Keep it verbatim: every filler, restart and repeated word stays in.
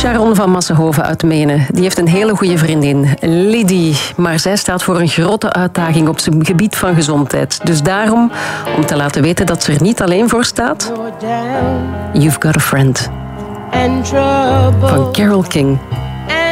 Sharon van Massenhoven uit Menen. Die heeft een hele goede vriendin, Lidie. Maar zij staat voor een grote uitdaging op zijn gebied van gezondheid. Dus daarom, om te laten weten dat ze er niet alleen voor staat, You've Got a Friend. Van Carole King.